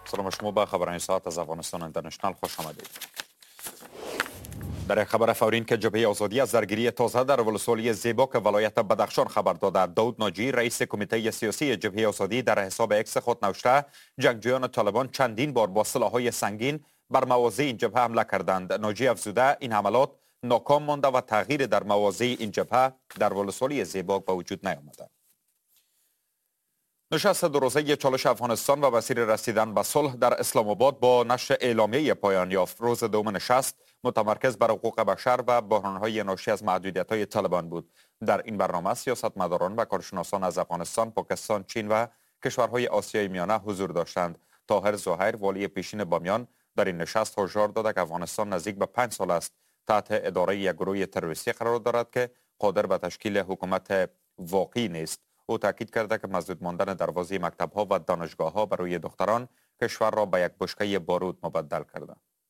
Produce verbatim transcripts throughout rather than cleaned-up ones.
سلام شما به خبرهای ساعت از افغانستان اینترنشنال خوش آمدید. در یک خبر فورین که جبهه آزادی از درگیری تازه در ولسوالی زیباک ولایت بدخشان خبر داده، داود ناجی رئیس کمیته سیاسی جبهه آزادی در حساب اکس خود نوشته جنگجویان طالبان چندین بار با سلاح‌های سنگین بر مواضع این جبهه حمله کردند. ناجی افزوده این حملات ناکام مانده و تغییر در مواضع این جبهه در ولسوالی زیباک به وجود نیامده. نشست دو روزه چالش افغانستان و مسیر رسیدن به صلح در اسلام آباد با نشر اعلامیه پایان یافت. روز دوم نشست متمرکز بر حقوق بشر و بحران‌های ناشی از محدودیت‌های طالبان بود. در این برنامه سیاستمداران و کارشناسان از افغانستان، پاکستان، چین و کشورهای آسیای میانه حضور داشتند. طاهر زهیر والی پیشین بامیان در این نشست هشدار داد که افغانستان نزدیک به پنج سال است تحت اداره یک گروه تروریستی قرار دارد که قادر به تشکیل حکومت واقعی نیست. او تاکید کرده که مسدود ماندن دروازه مکتب‌ها و دانشگاه‌ها برای دختران کشور را به یک بشکه بارود مبدل کرده.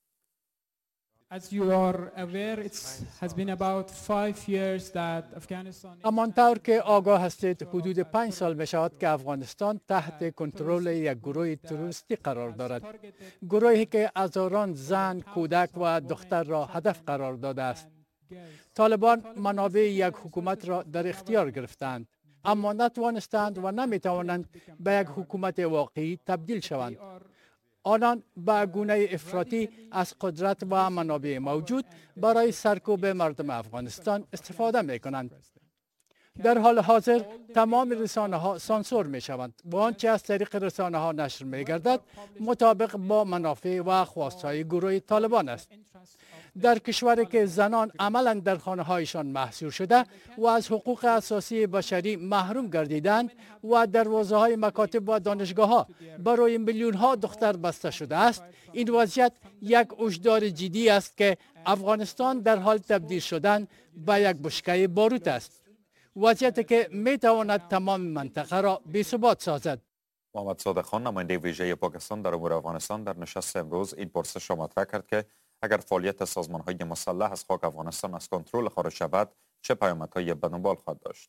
همانطور که آگاه هستید حدود پنج سال می شود که افغانستان تحت کنترل یک گروه تروریستی قرار دارد. گروهی که هزاران زن، کودک و دختر را هدف قرار داده است. طالبان منابع یک حکومت را در اختیار گرفتند، اما نتوانستند و نمی توانند به یک حکومت واقعی تبدیل شوند. آنان به گونه افراطی از قدرت و منابع موجود برای سرکوب مردم افغانستان استفاده می کنند. در حال حاضر تمام رسانه ها سانسور می شوند و آنچه از طریق رسانه ها نشر می گردد مطابق با منافع و خواستهای گروه طالبان است. در کشوری که زنان عملا در خانه هایشان محصور شده و از حقوق اساسی بشری محروم گردیدند و دروازه های مکاتب و دانشگاه ها برای میلیون ها دختر بسته شده است، این وضعیت یک هشدار جدی است که افغانستان در حال تبدیل شدن به یک بشکه باروت است. وضعیتی که می تواند تمام منطقه را بی‌ثبات سازد. محمد صادق خان نماینده ویژه پاکستان در امور افغانستان در نشست امروز این پرسش را مطرح کرد که اگر فعالیت سازمان‌های مسلح از خاک افغانستان از کنترل خارج شود چه پیامدهایی به دنبال خواهد داشت.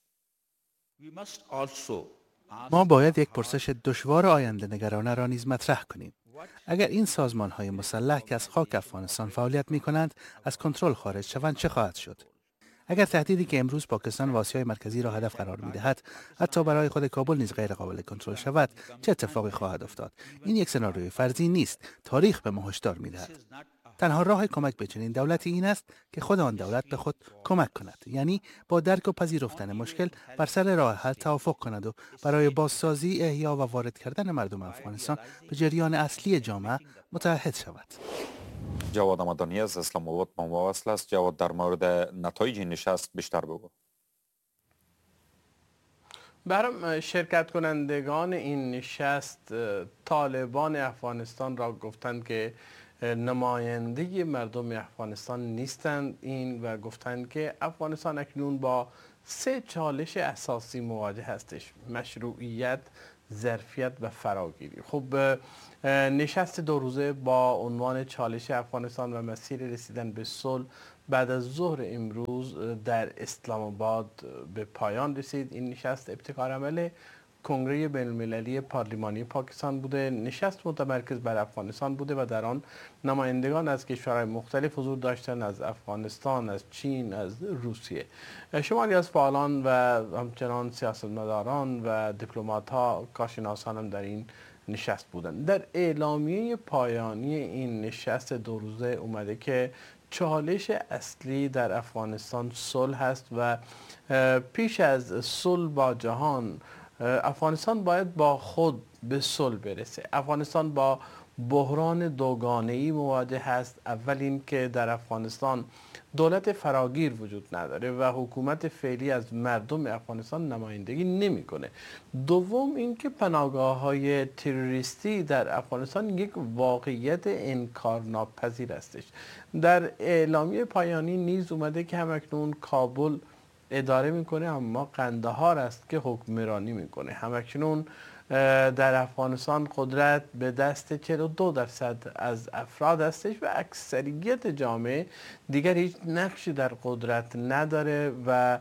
ما باید یک پرسش دشوار آینده نگرانه را نیز مطرح کنیم. اگر این سازمان‌های مسلح که از خاک افغانستان فعالیت می‌کنند از کنترل خارج شوند چه خواهد شد؟ اگر تهدیدی که امروز پاکستان و آسیای مرکزی را هدف قرار می‌دهد حتی برای خود کابل نیز غیر قابل کنترل شود چه اتفاقی خواهد افتاد؟ این یک سناریوی فرضی نیست. تاریخ به ما هشدار می‌دهد. تنها راه کمک به چنین دولتی این است که خود آن دولت به خود کمک کند، یعنی با درک و پذیرفتن مشکل بر سر راه حل توافق کند و برای بازسازی، احیا و وارد کردن مردم افغانستان به جریان اصلی جامعه متحد شود. جواد مدانی از اسلام آباد با ما وصل است. جواد، در مورد نتایج این نشست بیشتر بگو. برام شرکت کنندگان این نشست طالبان افغانستان را گفتند که نماینده مردم افغانستان نیستند این و گفتند که افغانستان اکنون با سه چالش اساسی مواجه هستش: مشروعیت، ظرفیت و فراگیری. خب نشست دو روزه با عنوان چالش افغانستان و مسیر رسیدن به صلح بعد از ظهر امروز در اسلام آباد به پایان رسید. این نشست ابتکار عمل کنگره بین المللی پارلمانی پاکستان بوده. نشست متمرکز بر افغانستان بوده و در آن نمایندگان از کشورهای مختلف حضور داشتند، از افغانستان، از چین، از روسیه. شماری از فعالان و همچنان سیاستمداران و دیپلمات‌ها، کارشناسان هم در این نشست بودند. در اعلامیه پایانی این نشست دو روزه اومده که چالش اصلی در افغانستان صلح است و پیش از صلح با جهان افغانستان باید با خود به صلح برسه. افغانستان با بحران دوگانه‌ای مواجه هست. اول این که در افغانستان دولت فراگیر وجود نداره و حکومت فعلی از مردم افغانستان نمایندگی نمیکنه. دوم اینکه پناهگاه‌های تروریستی در افغانستان یک واقعیت انکارناپذیر هستش. در اعلامیه پایانی نیز اومده که همکنون کابل اداره میکنه اما قندهار است که حکمرانی میکنه. همکنون در افغانستان قدرت به دست چهل و دو درصد از افراد هستش و اکثریت جامعه دیگر هیچ نقشی در قدرت نداره و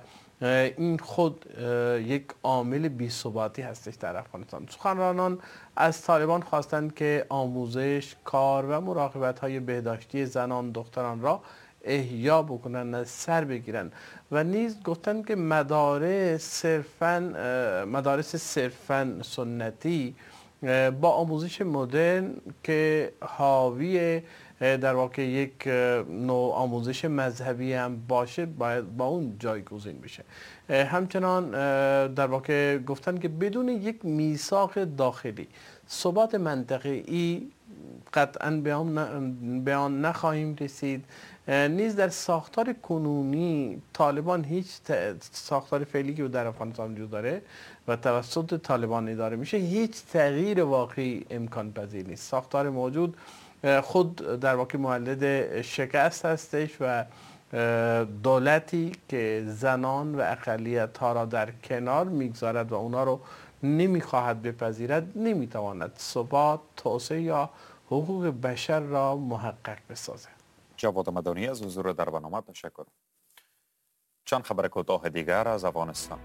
این خود یک عامل بی‌ثباتی هستش در افغانستان. سخنرانان از طالبان خواستند که آموزش، کار و مراقبت‌های بهداشتی زنان دختران را احیا بکنن، از سر بگیرن و نیز گفتند که مدارس صرفاً مدارس صرفاً سنتی با آموزش مدرن که حاوی در واقع یک نوع آموزش مذهبی هم باشه باید با اون جایگزین بشه. همچنان در واقع گفتن که بدون یک میثاق داخلی ثبات منطقه‌ای قطعاً به آن نخواهیم رسید. نیز در ساختار کنونی طالبان هیچ ساختار فعلی که در افغانستان وجود داره و توسط طالبان اداره میشه هیچ تغییر واقعی امکان پذیر نیست. ساختار موجود خود در واقع مولد شکست هستش و دولتی که زنان و اقلیت ها را در کنار میگذارد و اونا رو نمیخواهد بپذیرد نمیتواند ثبات، توسعه یا حقوق بشر را محقق بسازد. جواد مدانی از حضور در برنامه تشکر. چند خبر کوتاه دیگر از افغانستان.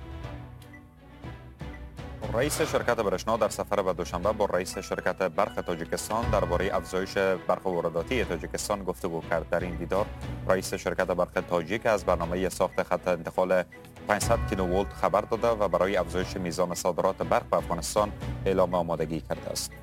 رئیس شرکت برشنا در سفر به دوشنبه با رئیس شرکت برق تاجیکستان درباره افزایش برق وارداتی تاجیکستان گفتگو کرد. در این دیدار رئیس شرکت برق تاجیک از برنامه ساخت خط انتقال پانصد کیلوولت خبر داده و برای افزایش میزان صادرات برق به افغانستان اعلام آمادگی کرده است.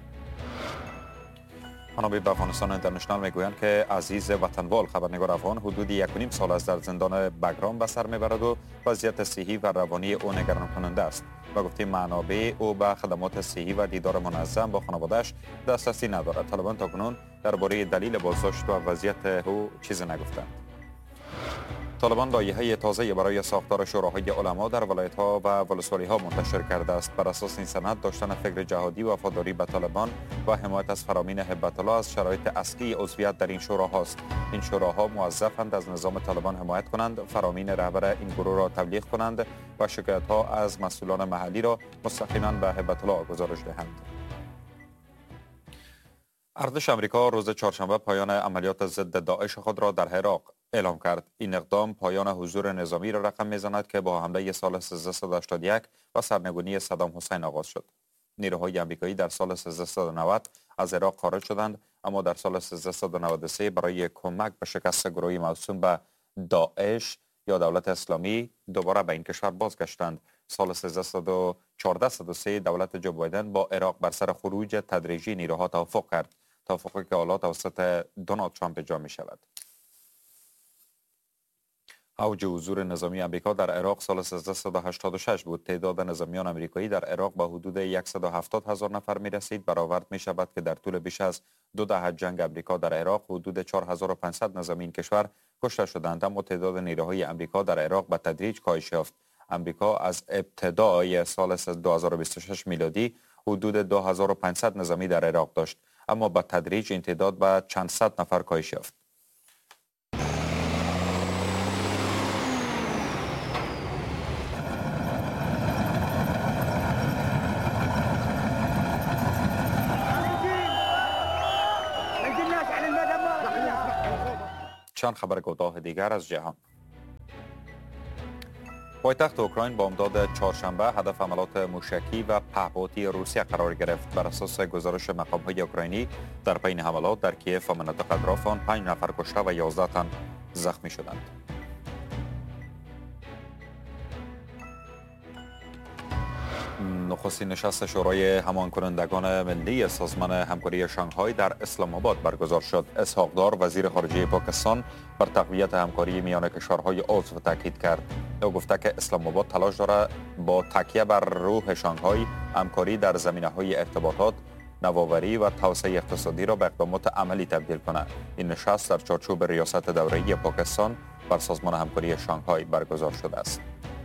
منابع به افغانستان اینترنشنال میگویند که عزیز وطنوال خبرنگار افغان حدود یک و نیم سال است در زندان بگرام به سر میبرد و وضعیت صحی و روانی او نگران کننده است. و گفته منابع او به خدمات صحی و دیدار منظم با خانواده‌اش دسترسی ندارد. طالبان تاکنون درباره دلیل بازداشت و وضعیت او چیزی نگفتند. طالبان لایحه تازه برای ساختار شوراهای علما در ولایت‌ها و ولسوالی‌ها منتشر کرده است. بر اساس این سند داشتن فکر جهادی و وفاداری به طالبان و حمایت از فرامین هیبت الله از شرایط اصلی عضویت در این شوراهاست. این شوراها موظفند از نظام طالبان حمایت کنند، فرامین رهبر این گروه را تبلیغ کنند و شکایت‌ها از مسئولان محلی را مستقیما به هیبت الله گزارش دهند. ارتش آمریکا روز چهارشنبه پایان عملیات ضد داعش خود را در عراق اعلام کرد. این اقدام پایان حضور نظامی را رقم میزند که با حمله سال سیزده هشتاد و یک و سرنگونی صدام حسین آغاز شد. نیروهای آمریکایی در سال سیزده نود از عراق خارج شدند، اما در سال سیزده نود و سه برای کمک به شکست گروهی موسوم به داعش یا دولت اسلامی دوباره به این کشور بازگشتند. سال سیزده و چهارده صد و سه دولت جو بایدن با عراق بر سر خروج تدریجی نیروها توافق کرد، توافقی که حالا توسط دونالد ترامپ اجرا می شود. اوج حضور نظامی آمریکا در عراق سال سیزده و هشتاد و شش بود. تعداد نظامیان آمریکایی در عراق به حدود صد و هفتاد هزار نفر می رسید. برآورد می شود که در طول بیش از دو دهه جنگ آمریکا در عراق حدود چهار هزار و پانصد نظامی این کشور کشته شدند، اما تعداد نیروهای آمریکا در عراق به تدریج کاهش یافت. آمریکا از ابتدای سال دو هزار و بیست و شش میلادی حدود دو هزار و پانصد نظامی در عراق داشت، اما به تدریج این تعداد به چند صد نفر کاهش یافت. چند خبر کوتاه دیگر از جهان. پایتخت اوکراین با امداد چهارشنبه هدف حملات موشکی و پهپادی روسیه قرار گرفت. بر اساس گزارش مقام‌های اوکراینی در بین حملات در کیف و مناطق اطراف آن پنج نفر کشته و یازده تن زخمی شدند. نخستین نشست شورای همان کنندگان ملی سازمان همکاری شانگهای در اسلام آباد برگزار شد. اسحاق دار وزیر خارجه پاکستان بر تقویت همکاری میان کشورهای عضو تاکید کرد. او گفته که اسلام آباد تلاش دارد با تکیه بر روح شانگهای همکاری در زمینه‌های ارتباطات، نوآوری و توسعه اقتصادی را به اقدامات عملی تبدیل کند. این نشست در چارچوب ریاست دوره‌ای پاکستان بر سازمان همکاری شانگهای برگزار شده است.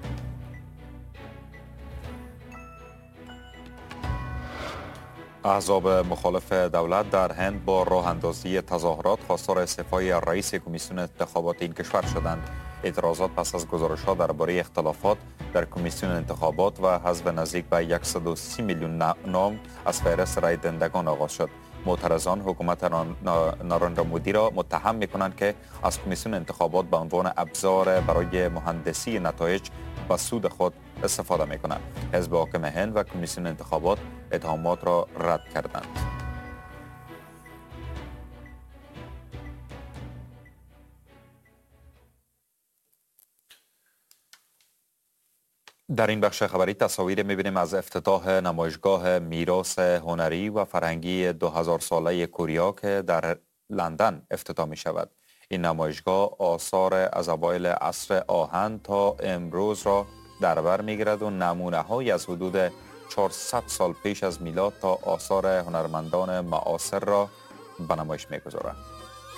احزاب مخالف دولت در هند با راه اندازی تظاهرات خواستار استعفای رئیس کمیسیون انتخابات این کشور شدند. اعتراضات پس از گزارش‌ها درباره اختلافات در کمیسیون انتخابات و حذف نزدیک به صد و سی میلیون نام از فهرست رای دهندگان آغاز شد. معترضان حکومت ناراندرا مودی را متهم می‌کنند که از کمیسیون انتخابات به عنوان ابزار برای مهندسی نتایج به سود خود استفاده می کنند. حزب حاکم هند و کمیسیون انتخابات اتهامات را رد کردند. در این بخش خبری تصاویر می‌بینیم از افتتاح نمایشگاه میراث هنری و فرهنگی دو هزار ساله کوریا که در لندن افتتاح می شود. این نمایشگاه آثار از اوایل عصر آهن تا امروز را در بر می‌گیرد و نمونه‌هایی از حدود چهارصد سال پیش از میلاد تا آثار هنرمندان معاصر را به نمایش می‌گذارد.